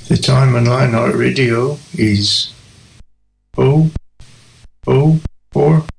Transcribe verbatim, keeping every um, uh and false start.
The time on Lionheart Radio is oh oh four